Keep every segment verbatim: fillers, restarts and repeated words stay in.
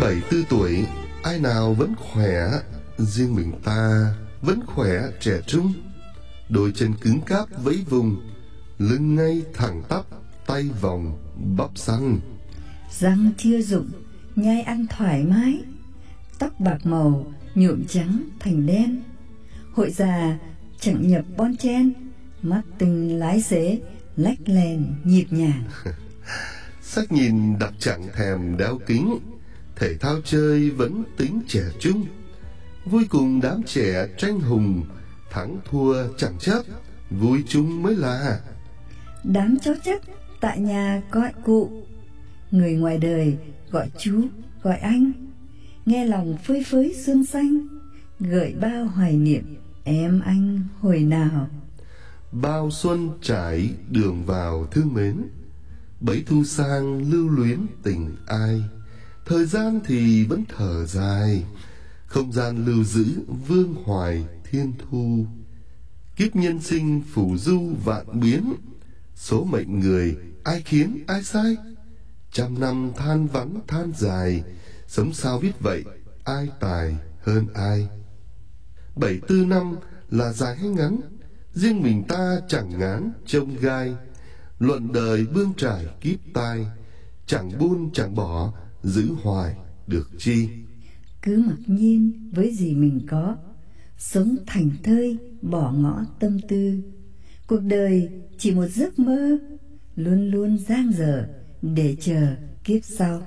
bảy tư tuổi, ai nào vẫn khỏe, riêng mình ta vẫn khỏe trẻ trung. Đôi chân cứng cáp vẫy vùng, lưng ngay thẳng tắp, tay vòng bắp săn. Răng chưa rụng, nhai ăn thoải mái, tóc bạc màu nhuộm trắng thành đen. Hội già chẳng nhập bon chen, mắt tinh lái xế lách lèn nhịp nhàng. Sách nhìn đọc chẳng thèm đeo kính, thể thao chơi vẫn tính trẻ trung. Vui cùng đám trẻ tranh hùng, thắng thua chẳng chấp, vui chung mới là. Đám cháu chắc tại nhà gọi cụ, người ngoài đời gọi chú gọi anh. Nghe lòng phơi phới sương xanh, gợi bao hoài niệm em anh hồi nào. Bao xuân trải đường vào thương mến, bấy thu sang lưu luyến tình ai. Thời gian thì vẫn thở dài, không gian lưu giữ vương hoài thiên thu. Kiếp nhân sinh phù du vạn biến, số mệnh người ai khiến ai sai. Trăm năm than vắng than dài, sống sao biết vậy ai tài hơn ai. Bảy tư năm là dài hay ngắn, riêng mình ta chẳng ngán trông gai. Luận đời bươn trải kiếp tai, chẳng buông chẳng bỏ, giữ hoài được chi. Cứ mặc nhiên với gì mình có, sống thành thơi bỏ ngõ tâm tư. Cuộc đời chỉ một giấc mơ, luôn luôn dang dở để chờ kiếp sau.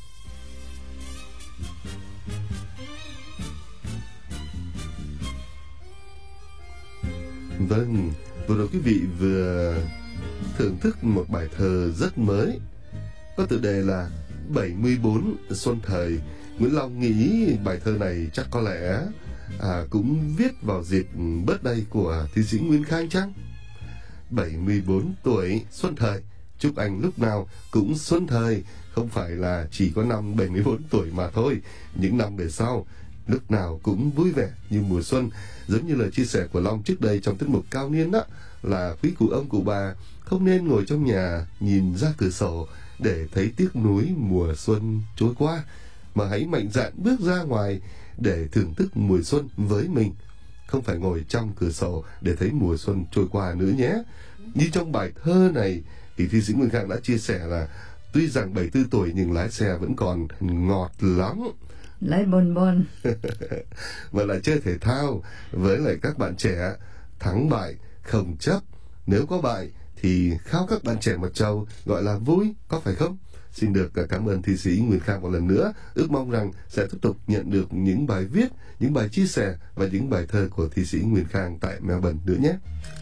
Vâng, vừa rồi quý vị vừa thưởng thức một bài thơ rất mới, có tựa đề là bảy mươi bốn Xuân Thời. Nguyễn Long nghĩ bài thơ này chắc có lẽ à, cũng viết vào dịp birthday của thi sĩ Nguyên Khang chăng? bảy mươi bốn tuổi Xuân Thời, chúc anh lúc nào cũng xuân thời, không phải là chỉ có năm bảy mươi bốn tuổi mà thôi. Những năm về sau, lúc nào cũng vui vẻ như mùa xuân. Giống như lời chia sẻ của Long trước đây trong tiết mục Cao Niên đó, là quý cụ ông cụ bà không nên ngồi trong nhà nhìn ra cửa sổ để thấy tiếc nuối mùa xuân trôi qua, mà hãy mạnh dạn bước ra ngoài để thưởng thức mùa xuân với mình. Không phải ngồi trong cửa sổ để thấy mùa xuân trôi qua nữa nhé. Như trong bài thơ này thì thi sĩ Nguyên Khang đã chia sẻ là tuy rằng bảy mươi tư tuổi nhưng lái xe vẫn còn ngọt lắm, lái bon bon và lại chơi thể thao với lại các bạn trẻ, thắng bại không chấp, nếu có bại thì khao các bạn trẻ một trầu gọi là vui, có phải không? Xin được cảm ơn thi sĩ Nguyên Khang một lần nữa. Ước mong rằng sẽ tiếp tục nhận được những bài viết, những bài chia sẻ và những bài thơ của thi sĩ Nguyên Khang tại Melbourne nữa nhé.